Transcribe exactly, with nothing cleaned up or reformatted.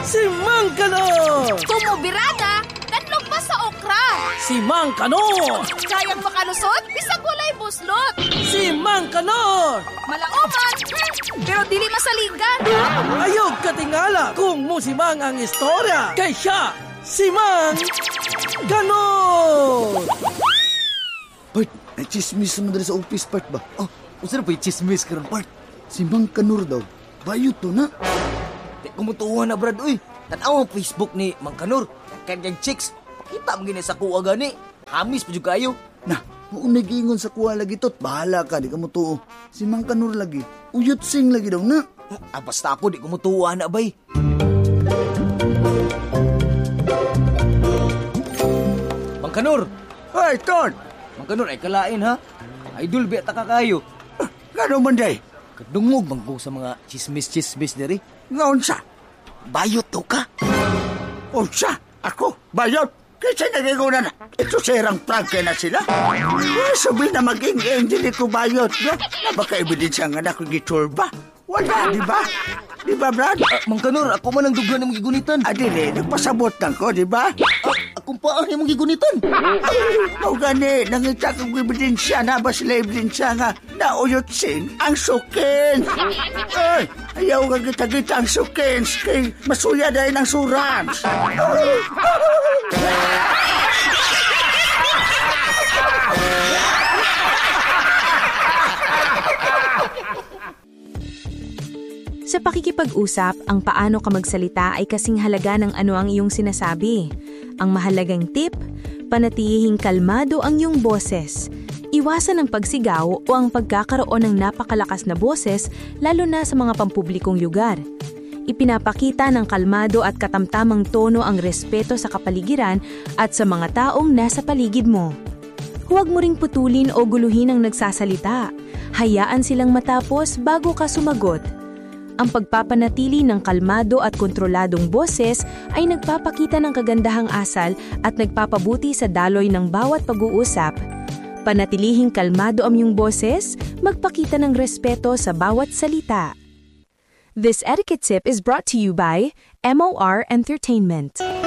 Si Mang Kanor! Kumubirada, nanlog pa sa okra. Si Mang Kanor! Kayang makalusot, bisag walay buslot. Si Mang Kanor! Malauman, hmm, pero dili masaligan. Ayog katingala kung musimang ang istorya. Kay siya, si Mang Kanor! Part, may chismis naman dali sa office, Part ba? Oh, unsa na pa yung chismis karon, Part? Si Mang Kanor daw. Bayot to na. Di kumutuhan na, Brad, uy. Tanaw ang Facebook ni Mang Kanor. Kanyang chicks, pakita mo gini sa kuwa gani. Hamis pa dyan kayo. Nah, maunay giingon sa kuha lagi tot. Bahala ka, di ka mo tuo. Si Mang Kanor lagi. Uyot sing lagi daw na. Ah, basta ako, di kumutuhan na, bay. Mang Kanor! Ay, Tot! Mang Kanor, ay kalain, ha? Idol, beta ka kayo. Gano'n man day? Kadungog bangko sa mga chismis-chismis diri. Ngaon sa? Bayot to ka. O siya, ako, bayot. Kasi nagigunan, ito serang prangke na sila. Eh, sabi na maging angel ko bayot. No? Na baka ebidensya nga na kung giturba. Wala, di ba? Di ba, Brad? Uh, Mang Kanor, ako man ang dughan ng mga gigunitan. Adili, nagpasabot lang ko, di ba? Uh, akong paan yung mga gigunitan. O gani, nangita kong ebidensya na ba sila ebidensya nga nauyot sing ang sukin. Ay, ayaw ka kita-kita ang sukin. Kay masuya dahil ng surans. Sa pakikipag-usap, ang paano ka magsalita ay kasing halaga ng ano ang iyong sinasabi. Ang mahalagang tip, panatilihing kalmado ang iyong boses. Iwasan ang pagsigaw o ang pagkakaroon ng napakalakas na boses lalo na sa mga pampublikong lugar. Ipinapakita ng kalmado at katamtamang tono ang respeto sa kapaligiran at sa mga taong nasa paligid mo. Huwag mo ring putulin o guluhin ang nagsasalita. Hayaan silang matapos bago ka sumagot. Ang pagpapanatili ng kalmado at kontroladong boses ay nagpapakita ng kagandahang asal at nagpapabuti sa daloy ng bawat pag-uusap. Panatilihing kalmado ang iyong boses, magpakita ng respeto sa bawat salita. This etiquette tip is brought to you by M O R Entertainment.